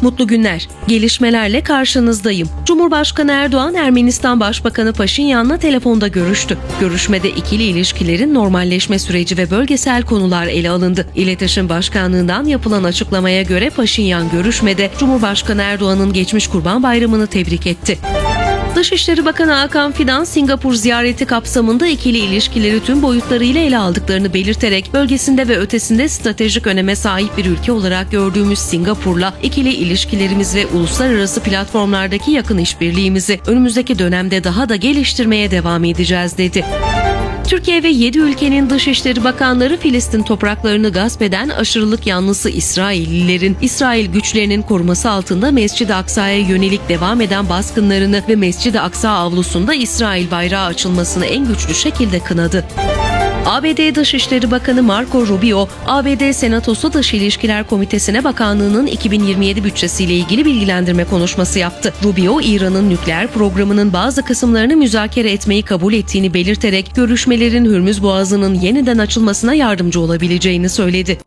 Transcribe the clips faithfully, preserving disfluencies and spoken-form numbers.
Mutlu günler. Gelişmelerle karşınızdayım. Cumhurbaşkanı Erdoğan, Ermenistan Başbakanı Paşinyan'la telefonda görüştü. Görüşmede ikili ilişkilerin normalleşme süreci ve bölgesel konular ele alındı. İletişim Başkanlığı'ndan yapılan açıklamaya göre Paşinyan görüşmede Cumhurbaşkanı Erdoğan'ın geçmiş Kurban Bayramı'nı tebrik etti. Dışişleri Bakanı Hakan Fidan, Singapur ziyareti kapsamında ikili ilişkileri tüm boyutlarıyla ele aldıklarını belirterek bölgesinde ve ötesinde stratejik öneme sahip bir ülke olarak gördüğümüz Singapur'la ikili ilişkilerimiz ve uluslararası platformlardaki yakın işbirliğimizi önümüzdeki dönemde daha da geliştirmeye devam edeceğiz dedi. Türkiye ve yedi ülkenin Dışişleri Bakanları Filistin topraklarını gasp eden aşırılık yanlısı İsraillilerin, İsrail güçlerinin koruması altında Mescid-i Aksa'ya yönelik devam eden baskınlarını ve Mescid-i Aksa avlusunda İsrail bayrağı açılmasını en güçlü şekilde kınadı. A B D Dışişleri Bakanı Marco Rubio, A B D Senatosu Dış İlişkiler Komitesi'ne bakanlığının iki bin yirmi yedi bütçesiyle ilgili bilgilendirme konuşması yaptı. Rubio, İran'ın nükleer programının bazı kısımlarını müzakere etmeyi kabul ettiğini belirterek görüşmelerin Hürmüz Boğazı'nın yeniden açılmasına yardımcı olabileceğini söyledi.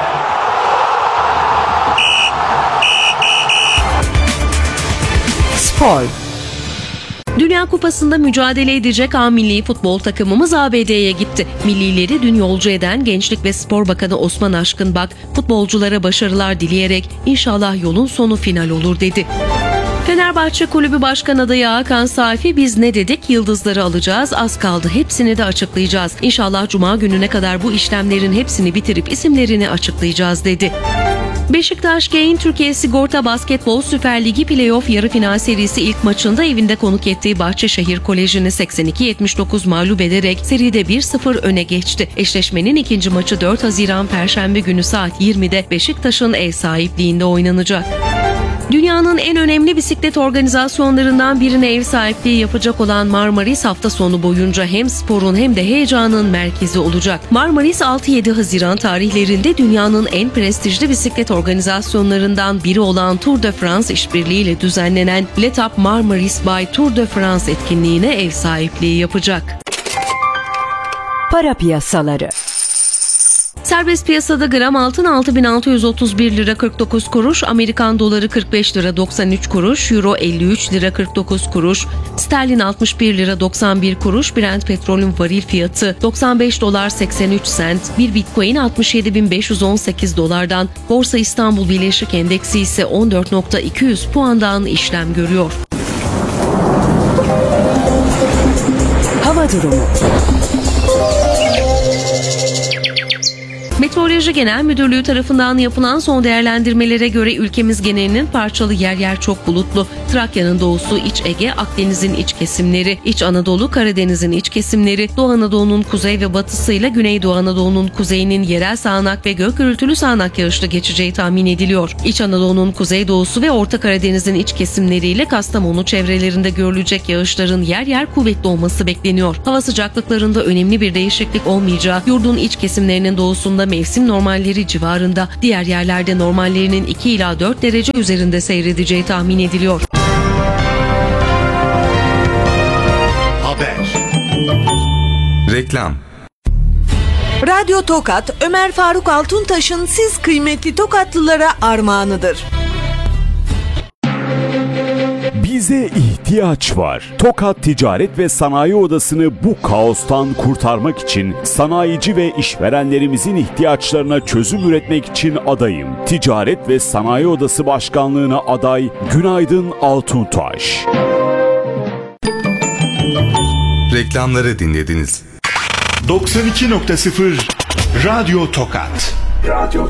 Spor. Dünya Kupası'nda mücadele edecek A milli futbol takımımız A B D'ye gitti. Millileri dün yolcu eden Gençlik ve Spor Bakanı Osman Aşkınbak, futbolculara başarılar dileyerek inşallah yolun sonu final olur dedi. Fenerbahçe Kulübü Başkan Adayı Hakan Safi, biz ne dedik? Yıldızları alacağız, az kaldı, hepsini de açıklayacağız. İnşallah Cuma gününe kadar bu işlemlerin hepsini bitirip isimlerini açıklayacağız dedi. Beşiktaş Gain Türkiye Sigorta Basketbol Süper Ligi Playoff yarı final serisi ilk maçında evinde konuk ettiği Bahçeşehir Koleji'ni seksen iki yetmiş dokuz mağlup ederek seride bir sıfır öne geçti. Eşleşmenin ikinci maçı dört Haziran Perşembe günü saat yirmide Beşiktaş'ın ev sahipliğinde oynanacak. Dünyanın en önemli bisiklet organizasyonlarından birine ev sahipliği yapacak olan Marmaris hafta sonu boyunca hem sporun hem de heyecanın merkezi olacak. Marmaris altı yedi Haziran tarihlerinde dünyanın en prestijli bisiklet organizasyonlarından biri olan Tour de France işbirliğiyle düzenlenen L'Etape Marmaris by Tour de France etkinliğine ev sahipliği yapacak. Para piyasaları. Serbest piyasada gram altın altı bin altı yüz otuz bir lira kırk dokuz kuruş, Amerikan doları kırk beş lira doksan üç kuruş, Euro elli üç lira kırk dokuz kuruş, sterlin altmış bir lira doksan bir kuruş, Brent petrolün varil fiyatı doksan beş dolar seksen üç sent, bir Bitcoin altmış yedi bin beş yüz on sekiz dolardan, Borsa İstanbul Birleşik Endeksi ise on dört bin iki yüz puandan işlem görüyor. Hava durumu. Meteoroloji Genel Müdürlüğü tarafından yapılan son değerlendirmelere göre ülkemiz genelinin parçalı, yer yer çok bulutlu. Trakya'nın doğusu, İç Ege, Akdeniz'in iç kesimleri, İç Anadolu, Karadeniz'in iç kesimleri, Doğu Anadolu'nun kuzey ve batısıyla Güneydoğu Anadolu'nun kuzeyinin yerel sağanak ve gök gürültülü sağanak yağışlı geçeceği tahmin ediliyor. İç Anadolu'nun kuzeydoğusu ve Orta Karadeniz'in iç kesimleriyle Kastamonu çevrelerinde görülecek yağışların yer yer kuvvetli olması bekleniyor. Hava sıcaklıklarında önemli bir değişiklik olmayacağı, yurdun iç kesimlerinin doğusunda mevsim normalleri civarında, diğer yerlerde normallerinin iki ila dört derece üzerinde seyredeceği tahmin ediliyor. Haber. Reklam. Radyo Tokat, Ömer Faruk Altuntaş'ın siz kıymetli Tokatlılara armağanıdır. Bize ihtiyaç var. Tokat Ticaret ve Sanayi Odası'nı bu kaostan kurtarmak için sanayici ve işverenlerimizin ihtiyaçlarına çözüm üretmek için adayım. Ticaret ve Sanayi Odası Başkanlığı'na aday Günaydın Altuntaş. Reklamları dinlediniz. doksan iki nokta sıfır Radyo Tokat. Radyo